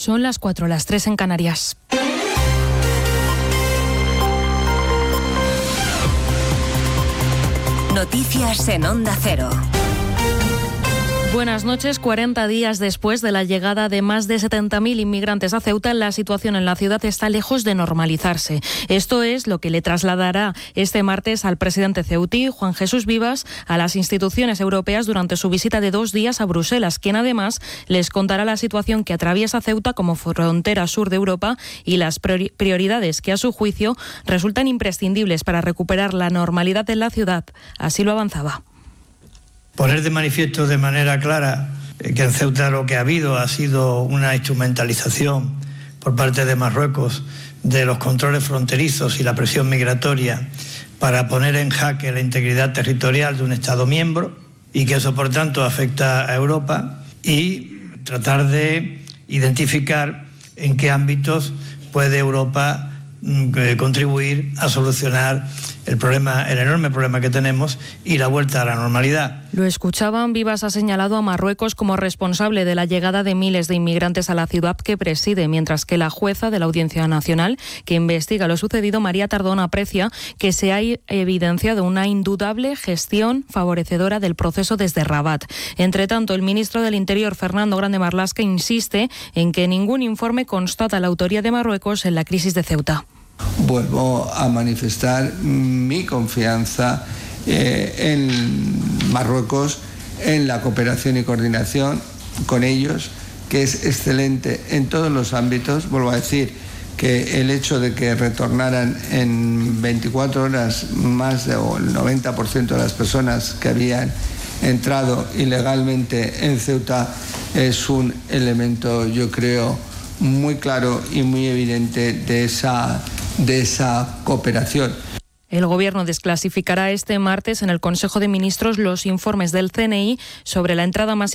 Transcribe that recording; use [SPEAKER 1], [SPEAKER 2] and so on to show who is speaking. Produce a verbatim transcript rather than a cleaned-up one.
[SPEAKER 1] Son las cuatro, las tres en Canarias.
[SPEAKER 2] Noticias en Onda Cero.
[SPEAKER 1] Buenas noches. cuarenta días después de la llegada de más de setenta mil inmigrantes a Ceuta, la situación en la ciudad está lejos de normalizarse. Esto es lo que le trasladará este martes al presidente ceutí, Juan Jesús Vivas, a las instituciones europeas durante su visita de dos días a Bruselas, quien además les contará la situación que atraviesa Ceuta como frontera sur de Europa y las prioridades que, a su juicio, resultan imprescindibles para recuperar la normalidad en la ciudad. Así lo avanzaba.
[SPEAKER 3] Poner de manifiesto de manera clara que en Ceuta lo que ha habido ha sido una instrumentalización por parte de Marruecos de los controles fronterizos y la presión migratoria para poner en jaque la integridad territorial de un Estado miembro y que eso por tanto afecta a Europa, y tratar de identificar en qué ámbitos puede Europa eh, contribuir a solucionar el problema, el enorme problema que tenemos y la vuelta a la normalidad.
[SPEAKER 1] Lo escuchaban. Vivas ha señalado a Marruecos como responsable de la llegada de miles de inmigrantes a la ciudad que preside, mientras que la jueza de la Audiencia Nacional, que investiga lo sucedido, María Tardón, aprecia que se ha evidenciado una indudable gestión favorecedora del proceso desde Rabat. Entre tanto, el ministro del Interior, Fernando Grande Marlaska, insiste en que ningún informe constata la autoría de Marruecos en la crisis de Ceuta.
[SPEAKER 4] Vuelvo a manifestar mi confianza eh, en Marruecos, en la cooperación y coordinación con ellos, que es excelente en todos los ámbitos. Vuelvo a decir que el hecho de que retornaran en veinticuatro horas más del noventa por ciento de las personas que habían entrado ilegalmente en Ceuta es un elemento, yo creo, muy claro y muy evidente de esa de esa cooperación.
[SPEAKER 1] El Gobierno desclasificará este martes en el Consejo de Ministros los informes del C N I sobre la entrada masiva